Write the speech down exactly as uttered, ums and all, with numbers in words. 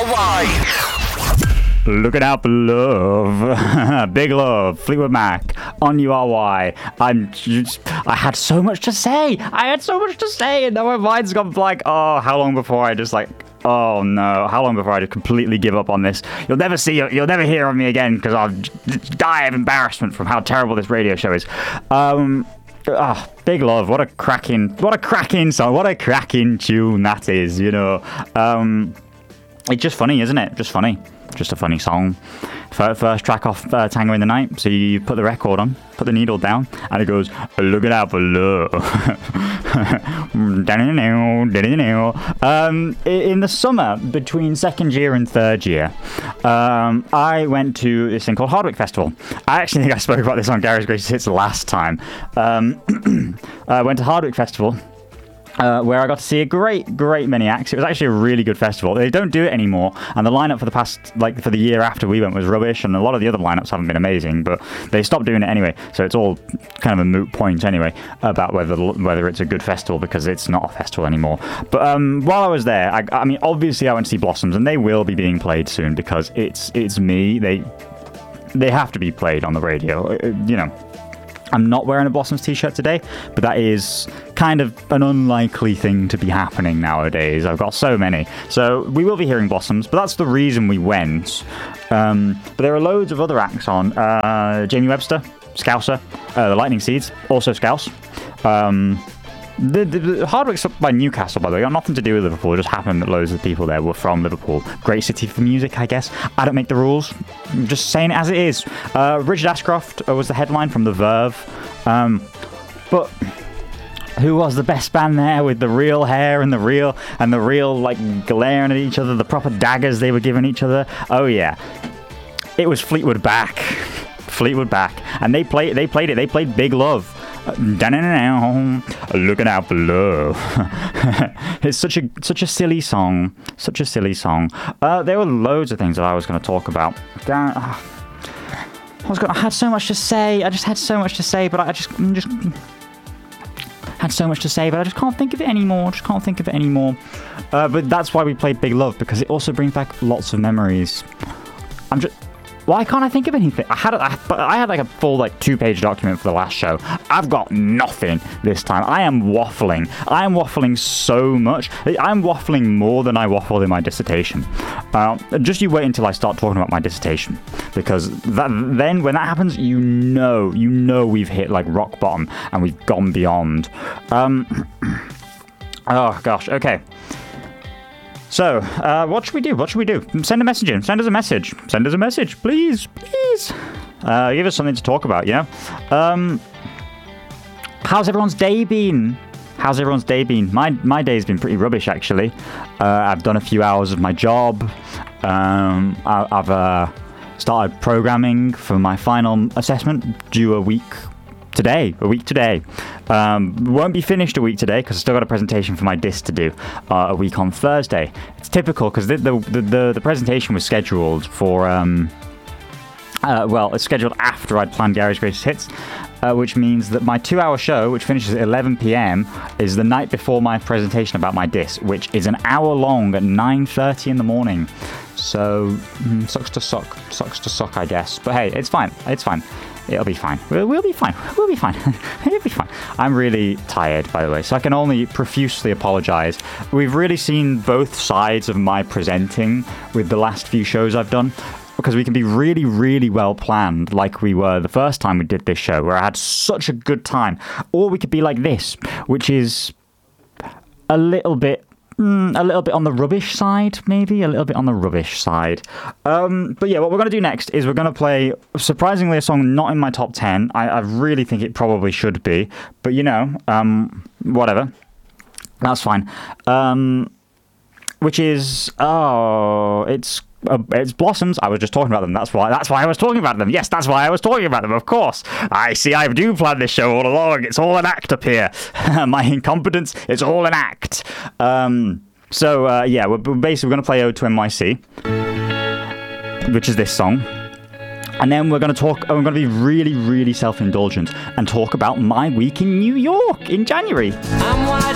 Y. Looking out for love. Big Love, Fleetwood Mac, on U R Y. I'm just, I had so much to say. I had so much to say, and now my mind's gone blank. Oh, how long before I just like, oh no, how long before I just completely give up on this? You'll never see, you'll never hear of me again because I'll die of embarrassment from how terrible this radio show is. Um, oh, Big Love, what a cracking, what a cracking song, what a cracking tune that is, you know. Um, it's just funny, isn't it? Just funny. Just a funny song. First track off uh, Tango in the Night. So you put the record on, put the needle down, and it goes, looking out for love. um, in the summer, between second year and third year, um, I went to this thing called Hardwick Festival. I actually think I spoke about this on Gary's Greatest Hits last time. Um, I went to Hardwick Festival. Uh, where I got to see a great, great many acts. It was actually a really good festival. They don't do it anymore, and the lineup for the past, like for the year after we went, was rubbish, and a lot of the other lineups haven't been amazing. But they stopped doing it anyway, so it's all kind of a moot point anyway about whether whether it's a good festival because it's not a festival anymore. But um, while I was there, I, I mean, obviously I went to see Blossoms, and they will be being played soon because it's it's me. They they have to be played on the radio, you know. I'm not wearing a Blossoms t-shirt today, but that is kind of an unlikely thing to be happening nowadays. I've got so many. So we will be hearing Blossoms, but that's the reason we went. Um, but there are loads of other acts on. Uh, Jamie Webster, Scouser, uh, the Lightning Seeds, also Scouse. Um, the, the, the Hardwick's up by Newcastle, by the way. Got nothing to do with Liverpool. It just happened that loads of people there were from Liverpool. Great city for music, I guess. I don't make the rules. I'm just saying it as it is. Uh, Richard Ashcroft was the headline from The Verve. Um, but who was the best band there with the real hair and the real and the real like glaring at each other, the proper daggers they were giving each other? Oh yeah, it was Fleetwood Mac. Fleetwood Mac, and they played. They played it. They played Big Love. Looking out for love. It's such a such a silly song. Such a silly song. Uh, there were loads of things that I was going to talk about. Down. Uh, I was going. I had so much to say. I just had so much to say, but I just just had so much to say, but I just can't think of it anymore. Just can't think of it anymore. Uh, but that's why we played Big Love, because it also brings back lots of memories. I'm just. Why can't I think of anything? I had a, I had like a full like two-page document for the last show. I've got nothing this time. I am waffling. I am waffling so much. I'm waffling more than I waffled in my dissertation. Uh, just you wait until I start talking about my dissertation, because that, then when that happens, you know, you know we've hit like rock bottom and we've gone beyond. Um, oh gosh. Okay. So, uh, what should we do? What should we do? Send a message in. Send us a message. Send us a message, please, please. Uh, give us something to talk about, yeah? Um, how's everyone's day been? How's everyone's day been? My my day's been pretty rubbish, actually. Uh, I've done a few hours of my job. Um, I, I've uh, started programming for my final assessment due a week today, a week today. Um, won't be finished a week today because I still got a presentation for my disc to do uh, a week on Thursday. It's typical because the the, the the presentation was scheduled for um, uh, well, it's scheduled after I'd planned Gary's Greatest Hits, uh, which means that my two-hour show, which finishes at eleven p.m, is the night before my presentation about my disc, which is an hour long at nine thirty in the morning. So mm, sucks to suck, sucks to suck, I guess. But hey, it's fine. It's fine. It'll be fine. We'll, we'll be fine. We'll be fine. It'll be fine. I'm really tired, by the way, so I can only profusely apologize. We've really seen both sides of my presenting with the last few shows I've done, because we can be really, really well planned, like we were the first time we did this show, where I had such a good time. Or we could be like this, which is a little bit Mm, a little bit on the rubbish side, maybe a little bit on the rubbish side. Um, but yeah, what we're going to do next is we're going to play, surprisingly, a song not in my top ten. I, I really think it probably should be, but you know, um, whatever. That's fine. Um, which is, oh, it's Uh, it's Blossoms. I was just talking about them. That's why. That's why I was talking about them. Yes, that's why I was talking about them. Of course. I see. I do plan this show all along. It's all an act up here. My incompetence. It's all an act. Um. So uh, yeah, we're basically going to play Ode to N Y C, which is this song, and then we're going to talk. I'm going to be really, really self-indulgent and talk about my week in New York in January. I'm wide